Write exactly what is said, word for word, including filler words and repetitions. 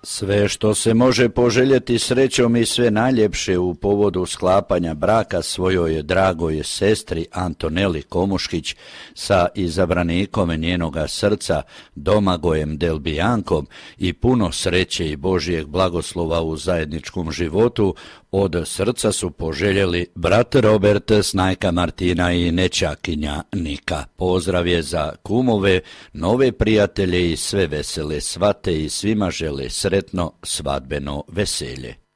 Sve što se može poželjeti srećom i sve najljepše u povodu sklapanja braka svojoj dragoj sestri Antoneli Komuškić sa izabranikom njenoga srca Domagojem Delbijankom i puno sreće i Božijeg blagoslova u zajedničkom životu od srca su poželjeli brat Robert, snajka Martina i nećakinja Nika. Pozdrav je za kumove, nove prijatelje i sve vesele svate i svima žele sretno svadbeno veselje.